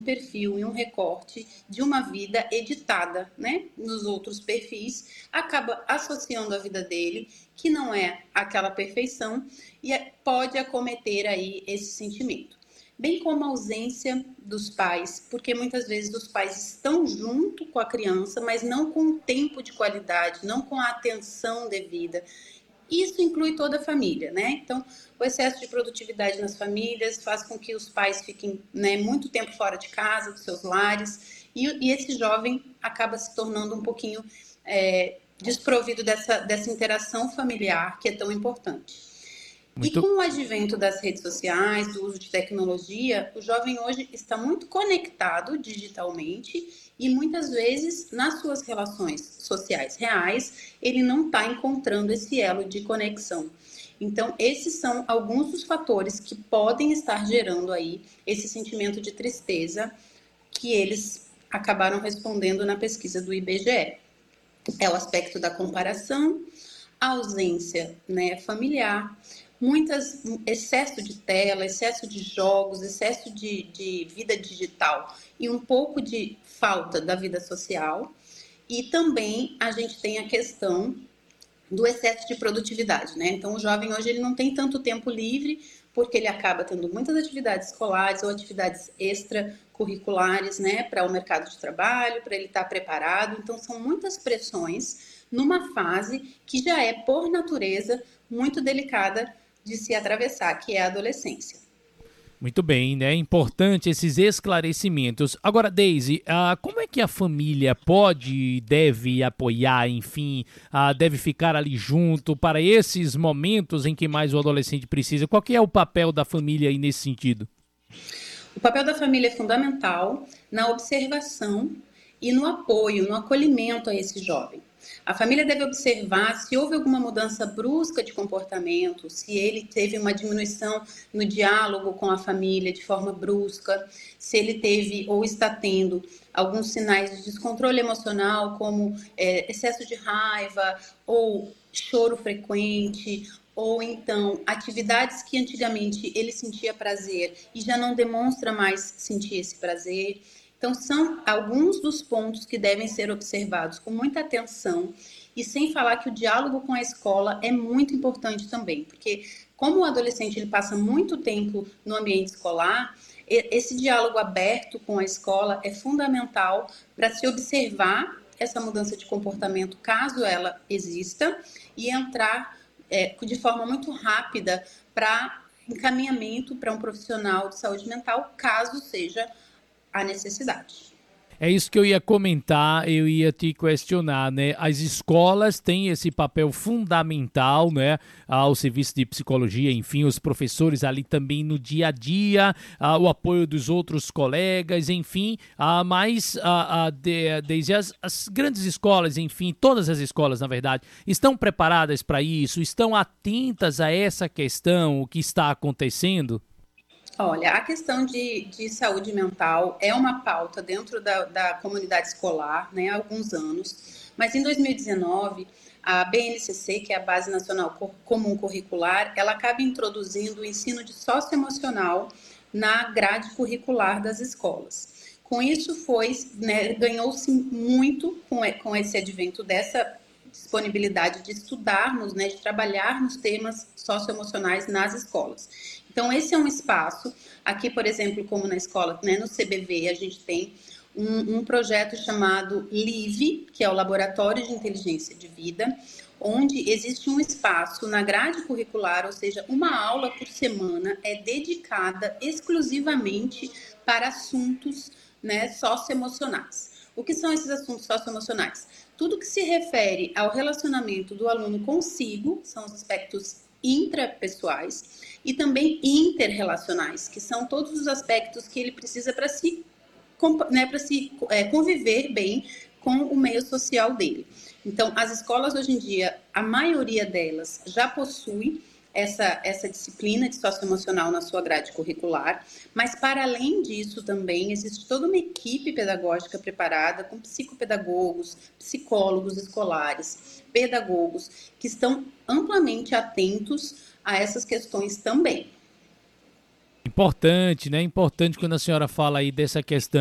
perfil e um recorte de uma vida editada, né, nos outros perfis, acaba associando a vida dele, que não é aquela perfeição, e pode acometer aí esse sentimento. Bem como a ausência dos pais, porque muitas vezes os pais estão junto com a criança, mas não com o tempo de qualidade, não com a atenção devida. Isso inclui toda a família, né? Então, o excesso de produtividade nas famílias faz com que os pais fiquem, né, muito tempo fora de casa, dos seus lares, e esse jovem acaba se tornando um pouquinho desprovido dessa interação familiar que é tão importante. E Muito, com o advento das redes sociais, do uso de tecnologia, o jovem hoje está muito conectado digitalmente e muitas vezes nas suas relações sociais reais, ele não está encontrando esse elo de conexão. Então, esses são alguns dos fatores que podem estar gerando aí esse sentimento de tristeza que eles acabaram respondendo na pesquisa do IBGE. É o aspecto da comparação, a ausência, né, familiar, excesso de tela, excesso de jogos, excesso de vida digital e um pouco de falta da vida social. E também a gente tem a questão do excesso de produtividade, né? Então o jovem hoje ele não tem tanto tempo livre porque ele acaba tendo muitas atividades escolares ou atividades extracurriculares, né, para o mercado de trabalho, para ele estar preparado. Então são muitas pressões numa fase que já é por natureza muito delicada de se atravessar, que é a adolescência. muito bem, né? Importante esses esclarecimentos. Agora, Deise, como é que a família pode, deve apoiar, enfim, deve ficar ali junto para esses momentos em que mais o adolescente precisa? Qual que é o papel da família aí nesse sentido? O papel da família é fundamental na observação e no apoio, no acolhimento a esse jovem. A família deve observar se houve alguma mudança brusca de comportamento, se ele teve uma diminuição no diálogo com a família de forma brusca, se ele teve ou está tendo alguns sinais de descontrole emocional, como excesso de raiva ou choro frequente, ou então atividades que antigamente ele sentia prazer e já não demonstra mais sentir esse prazer. Então, são alguns dos pontos que devem ser observados com muita atenção e sem falar que o diálogo com a escola é muito importante também, porque como o adolescente ele passa muito tempo no ambiente escolar, esse diálogo aberto com a escola é fundamental para se observar essa mudança de comportamento, caso ela exista, e entrar de forma muito rápida para encaminhamento para um profissional de saúde mental, caso seja a necessidade. É isso que eu ia comentar, eu ia te questionar, né? As escolas têm esse papel fundamental, né? O serviço de psicologia, enfim, os professores ali também no dia a dia, o apoio dos outros colegas, enfim, mas desde as grandes escolas, enfim, todas as escolas, na verdade, estão preparadas para isso, estão atentas a essa questão, o que está acontecendo? Olha, a questão de saúde mental é uma pauta dentro da comunidade escolar, né, há alguns anos, mas em 2019, a BNCC, que é a Base Nacional Comum Curricular, ela acaba introduzindo o ensino de socioemocional na grade curricular das escolas. Com isso né, ganhou-se muito com esse advento dessa disponibilidade de estudarmos, né, de trabalharmos temas socioemocionais nas escolas. Então, esse é um espaço, aqui, por exemplo, como na escola, né, no CBV, a gente tem um projeto chamado LIVE, que é o Laboratório de Inteligência de Vida, onde existe um espaço na grade curricular, ou seja, uma aula por semana é dedicada exclusivamente para assuntos, né, socioemocionais. O que são esses assuntos socioemocionais? Tudo que se refere ao relacionamento do aluno consigo, são os aspectos intrapessoais, e também interrelacionais, que são todos os aspectos que ele precisa para né, conviver bem com o meio social dele. Então, as escolas hoje em dia, a maioria delas já possui essa disciplina de socioemocional na sua grade curricular, mas para além disso também existe toda uma equipe pedagógica preparada com psicopedagogos, psicólogos escolares, pedagogos que estão amplamente atentos a essas questões também. Importante, né? Importante quando a senhora fala aí dessa questão